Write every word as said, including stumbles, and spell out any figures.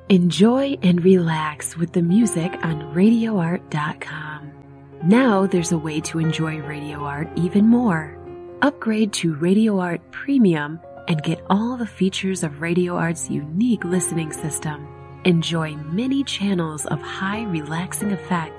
Enjoy and relax with the music on radio art dot com. Now there's a way to enjoy Radio Art even more. Upgrade to Radio Art Premium and get all the features of Radio Art's unique listening system. Enjoy many channels of high relaxing effects